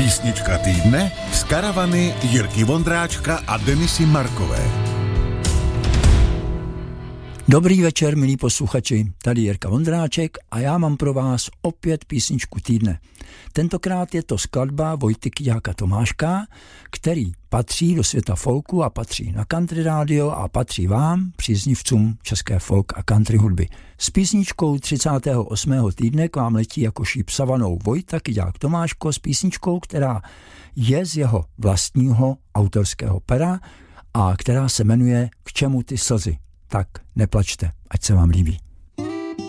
Písnička týdne z karavany Jirky Vondráčka a Denisy Markové. Dobrý večer, milí posluchači, tady Jirka Vondráček a já mám pro vás opět písničku týdne. Tentokrát je to skladba Vojty Kyďáka Tomáška, který patří do světa folku a patří na country rádio a patří vám, příznivcům české folk a country hudby. S písničkou 38. týdne k vám letí jako šíp savanou Vojta Kyďák Tomáško s písničkou, která je z jeho vlastního autorského pera a která se jmenuje K čemu ty slzy. Tak neplačte, ať se vám líbí.